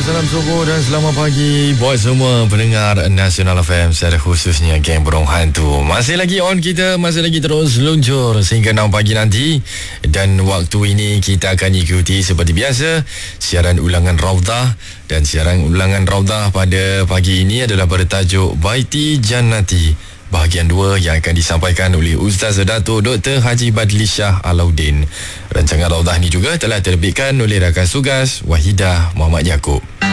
salam subuh dan selamat pagi buat semua pendengar Nasional FM, secara khususnya geng Burung Hantu. Masih lagi on kita, masih lagi terus luncur sehingga 6 pagi nanti. Dan waktu ini kita akan ikuti seperti biasa siaran ulangan Raudah. Dan siaran ulangan Raudah pada pagi ini adalah bertajuk Baiti Jannati, bahagian 2 yang akan disampaikan oleh Ustaz Dato' Dr. Haji Badli Shah Alauddin. Rancangan Raudah ni juga telah diterbitkan oleh rakan tugas Wahidah Muhammad Yaakob.